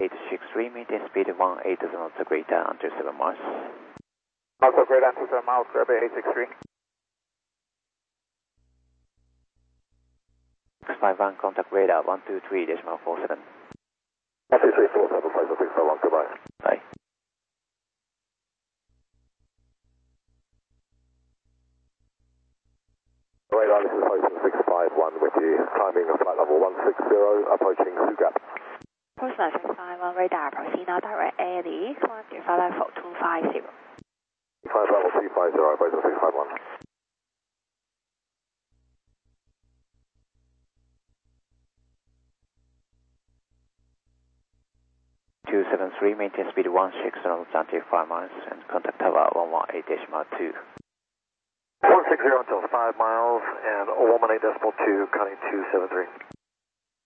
863, maintain speed 18 knots, greater until 7 miles. Also greater until 7 miles, Grab 863. 651, contact radar 123.47. 123.47, place of 651, goodbye. Bye. Radar, this is Postman 651 with you, climbing flight level 160, approaching Sugap. Postman 651, radar, proceed now direct ALE, 125 level 250. Climb level 250, Postman 651. Maintain speed 16 knots until 5 miles and contact tower 118.2. 160 until 5 miles and 118.2, cutting 273.